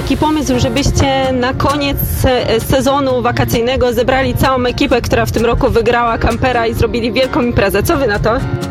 taki pomysł, żebyście na koniec sezonu wakacyjnego zebrali całą ekipę, która w tym roku wygrała kampera i zrobili wielką imprezę. Co wy na to?